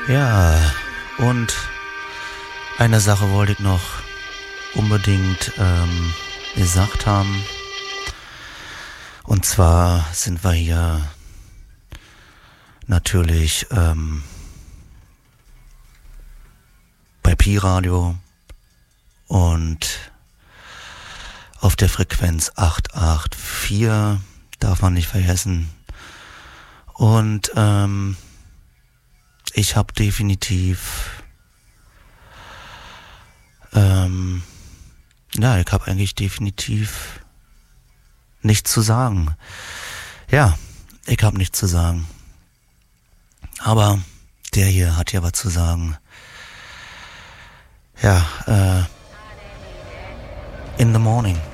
Ja, und eine Sache wollte ich noch unbedingt gesagt haben. Und zwar sind wir hier natürlich bei Pi-Radio und auf der Frequenz 884, darf man nicht vergessen. Und ich habe definitiv, ich habe eigentlich definitiv nichts zu sagen. Ja, ich habe nichts zu sagen. Aber der hier hat ja was zu sagen. Ja, in the morning.